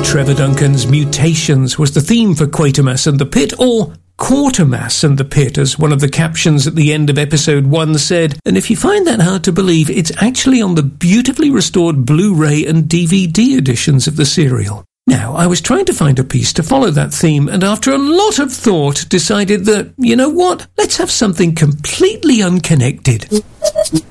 Trevor Duncan's Mutations was the theme for Quatermass and the Pit, or Quartermass and the Pit, as one of the captions at the end of episode 1 said, and if you find that hard to believe, it's actually on the beautifully restored Blu-ray and DVD editions of the serial. Now, I was trying to find a piece to follow that theme, and after a lot of thought, decided that, you know what, let's have something completely unconnected.